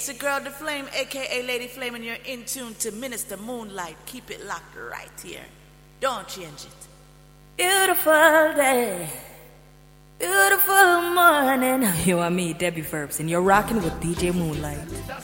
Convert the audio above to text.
It's the girl, The Flame, aka Lady Flame, and you're in tune to Minister Moonlight. Keep it locked right here. Don't change it. Beautiful day, beautiful morning. You and me, Debbie Verbs, and you're rocking with DJ Moonlight.